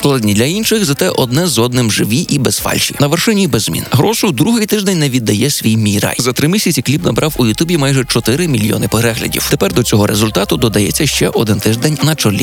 Складні для інших, зате одне з одним живі і без фальші. На вершині без змін. Грошу другий тиждень не віддає свій «Мій рай». За 3 місяці кліп набрав у Ютубі майже 4 мільйони переглядів. Тепер до цього результату додається ще один тиждень на чолі